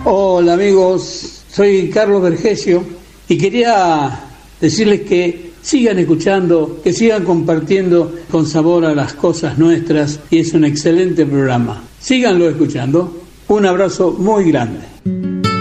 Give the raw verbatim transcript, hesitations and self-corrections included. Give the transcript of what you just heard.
Hola amigos, soy Carlos Vergesio y quería decirles que sigan escuchando, que sigan compartiendo con sabor a las cosas nuestras y es un excelente programa. Síganlo escuchando. Un abrazo muy grande.